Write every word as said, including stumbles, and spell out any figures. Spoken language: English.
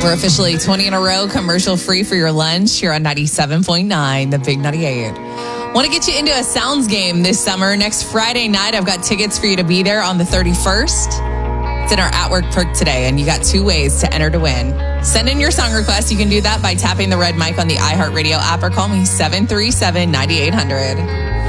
We're officially twenty in a row, commercial free for your lunch here on ninety-seven point nine, the Big ninety-eight. Want to get you into a Sounds game this summer. Next Friday night, I've got tickets for you to be there on the thirty-first. It's in our at-work perk today, and you got two ways to enter to win. Send in your song request. You can do that by tapping the red mic on the iHeartRadio app or call me seven three seven, nine eight hundred.